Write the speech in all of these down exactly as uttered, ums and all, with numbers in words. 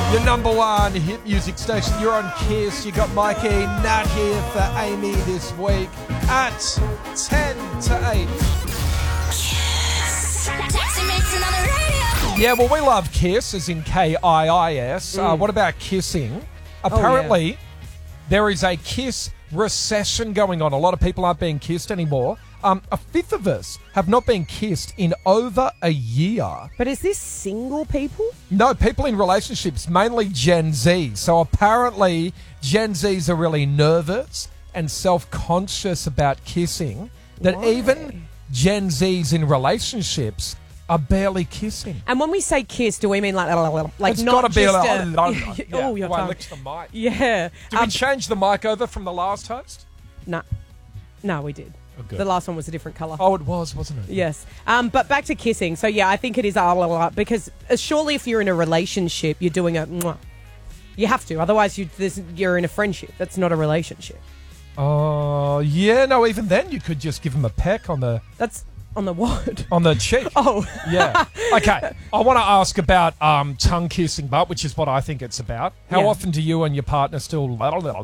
Your number one hit music station. You're on Kiss. You got Mikey, Nat here for Amy this week at ten to eight. Kiss. Taxi Mix on the radio. Yeah, well, we love Kiss, as in K I I S. Mm. Uh, what about kissing? Apparently, oh, yeah. there is a Kiss recession going on. A lot of people aren't being kissed anymore. Um, a fifth of us have not been kissed in over a year. But is this single people? No, people in relationships, mainly Gen Z. So apparently Gen Zs are really nervous and self-conscious about kissing, that Why? even Gen Zs in relationships are barely kissing. And when we say kiss, do we mean like like it's not gotta be just like, a, oh, yeah. oh, your well, tongue. licks the mic. Yeah. Did um, we change the mic over from the last host? No. No, we did. Oh, good. The last one was a different colour. Oh, it was, wasn't it? Yes. Um, but back to kissing. So, yeah, I think it is a lot because uh, surely if you're in a relationship, you're doing a mwah. You have to. Otherwise, you, this, you're in a friendship. That's not a relationship. Oh, yeah. No, even then you could just give him a peck on the... That's on the what? On the cheek. Oh. Yeah. Okay. I want to ask about um, tongue kissing, but which is what I think it's about. How Yeah. often do you and your partner still...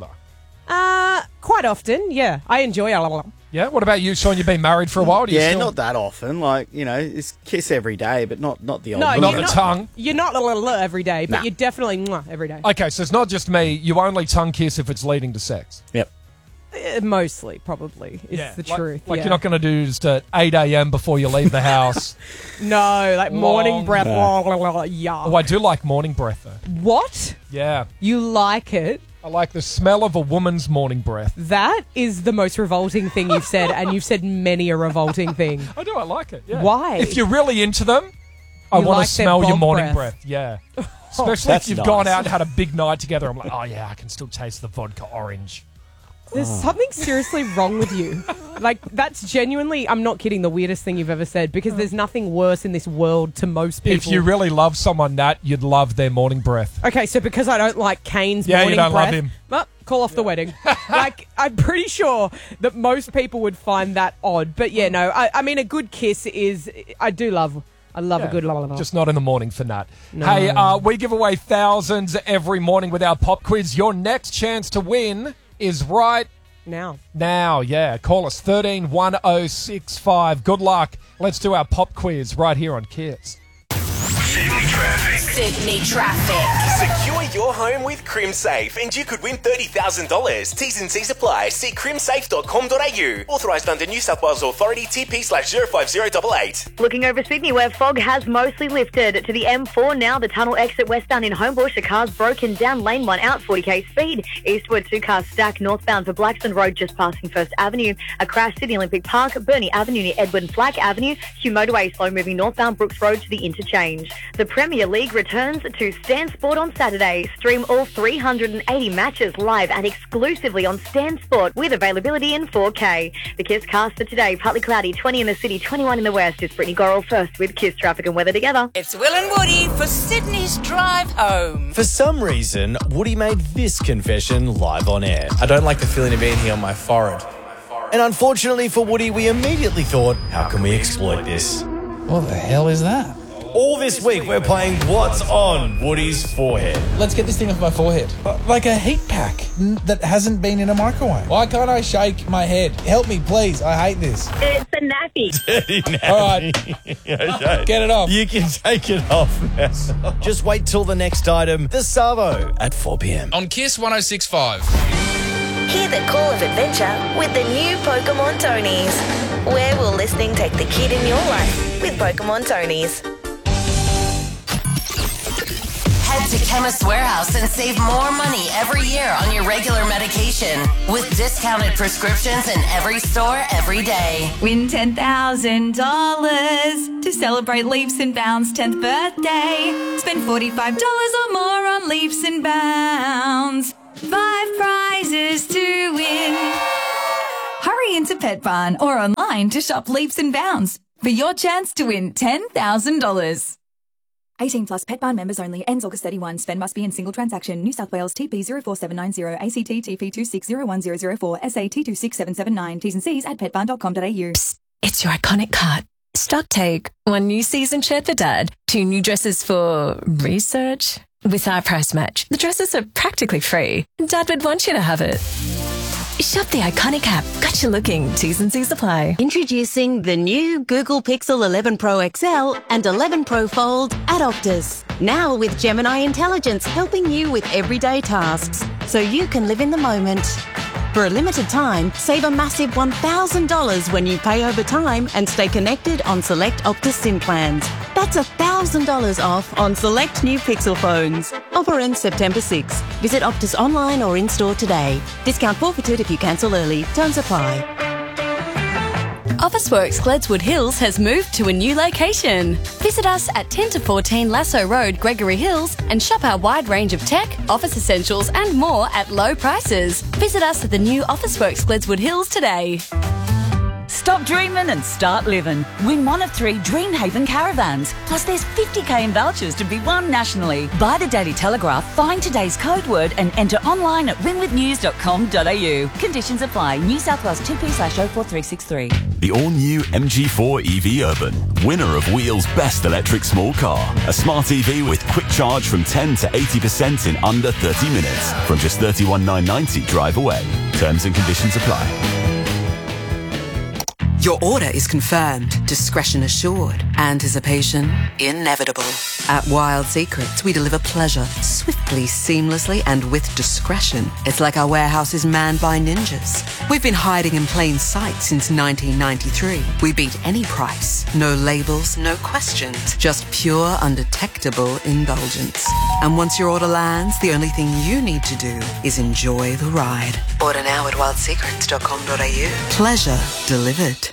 Uh, quite often, yeah. I enjoy it. Yeah? What about you, Sean? You've been married for a while. Do you Yeah, still... not that often. Like, you know, it's kiss every day, but not, not the old No, Not you're the not, tongue. You're not every day, but Nah. you're definitely mwah every day. Okay, so it's not just me. You only tongue kiss if it's leading to sex. Yep. Uh, mostly, probably, is the like, truth. Like yeah. you're not going to do just at eight a.m. before you leave the house. No, like morning Long- breath. Yeah. Blah, blah, blah, yeah. Oh, I do like morning breath, though. What? Yeah. You like it? I like the smell of a woman's morning breath. That is the most revolting thing you've said, and you've said many a revolting thing. I do. I like it. Yeah. Why? If you're really into them, I You want like to their smell your bog morning breath. breath. Yeah. Especially if that's you've nice. gone out and had a big night together. I'm like, oh, yeah, I can still taste the vodka orange. There's something seriously wrong with you. Like, that's genuinely, I'm not kidding, the weirdest thing you've ever said, because there's nothing worse in this world to most people. If you really love someone, Nat, you'd love their morning breath. Okay, so because I don't like Kane's Yeah, you morning don't love breath, him. Well, call off the wedding. Like, I'm pretty sure that most people would find that odd. But yeah, no, I, I mean, a good kiss is, I do love, I love Yeah, a good la la la. Just not in the morning for Nat. No. Hey, uh, we give away thousands every morning with our pop quiz. Your next chance to win is right Now. now. Yeah, call us thirteen one oh six five. Good luck. Let's do our pop quiz right here on Kiss. Sydney Traffic. Sydney Traffic. Secure your home with CrimSafe and you could win thirty thousand dollars. T's and C's apply. See crimsafe dot com dot a u. Authorised under New South Wales Authority T P slash zero five zero eight eight. Looking over Sydney, where fog has mostly lifted. To the M four now, the tunnel exit westbound in Homebush. A car's broken down lane one out forty k speed. Eastward, two cars stacked northbound for Blackstone Road just passing First Avenue. A crash, Sydney Olympic Park, Burnie Avenue near Edward and Flack Avenue. Hugh Motorway slow moving northbound Brooks Road to the interchange. The Premier League returns to Stan Sport on Saturday. Stream all three hundred eighty matches live and exclusively on Stan Sport with availability in four K. The Kiss cast for today, partly cloudy, twenty in the city, twenty-one in the west. It's Brittany Gorrell first with Kiss traffic and weather together. It's Will and Woody for Sydney's Drive Home. For some reason, Woody made this confession live on air. I don't like the feeling of being here on my forehead. And unfortunately for Woody, we immediately thought, how can we exploit this? What the hell is that? All this week, we're playing What's on Woody's Forehead. Let's get this thing off my forehead. Uh, Like a heat pack n- that hasn't been in a microwave. Why can't I shake my head? Help me, please. I hate this. It's a nappy. Dirty nappy. All right. Okay. Get it off. You can take it off now. Just wait till the next item, the Savo, at four p.m. On Kiss one oh six point five. Hear the call of adventure with the new Pokemon Tonys. Where will listening take the kid in your life with Pokemon Tonys? Head to Chemist Warehouse and save more money every year on your regular medication with discounted prescriptions in every store every day. Win ten thousand dollars to celebrate Leaps and Bounds' tenth birthday. Spend forty-five dollars or more on Leaps and Bounds. Five prizes to win. Hurry into Pet Barn or online to shop Leaps and Bounds for your chance to win ten thousand dollars. eighteen plus Pet Barn members only. Ends August thirty-first. Spend must be in single transaction. New South Wales T P zero four seven nine zero, A C T T P two six zero one zero zero four, S A T two six seven seven nine. T's and C's at pet barn dot com dot a u. Psst, it's your iconic cut. Stock take. One new season shirt for dad. Two new dresses for research. With our price match, the dresses are practically free. Dad would want you to have it. Shop the Iconic app. Got you looking. T's and C's apply. Introducing the new Google Pixel eleven Pro X L and eleven Pro Fold at Optus. Now with Gemini Intelligence helping you with everyday tasks, so you can live in the moment. For a limited time, save a massive one thousand dollars when you pay over time and stay connected on select Optus SIM plans. That's one thousand dollars off on select new Pixel phones. Offer ends September sixth. Visit Optus online or in-store today. Discount forfeited if you cancel early. Terms apply. Officeworks Gledswood Hills has moved to a new location. Visit us at ten to fourteen Lasso Road, Gregory Hills, and shop our wide range of tech, office essentials, and more at low prices. Visit us at the new Officeworks Gledswood Hills today. Stop dreaming and start living. Win one of three Dreamhaven caravans. Plus there's fifty k in vouchers to be won nationally. Buy the Daily Telegraph, find today's code word and enter online at win with news dot com dot a u. Conditions apply. New South Wales two P slash oh four three six three. The all-new M G four E V Urban, winner of Wheel's Best Electric Small Car. A smart E V with quick charge from ten to eighty percent in under thirty minutes. From just thirty-one thousand nine hundred ninety drive away. Terms and conditions apply. Your order is confirmed, discretion assured, anticipation inevitable. At Wild Secrets, we deliver pleasure swiftly, seamlessly, and with discretion. It's like our warehouse is manned by ninjas. We've been hiding in plain sight since nineteen ninety-three. We beat any price. No labels, no questions, just pure, undetectable indulgence. And once your order lands, the only thing you need to do is enjoy the ride. Order now at wild secrets dot com dot a u. Pleasure delivered.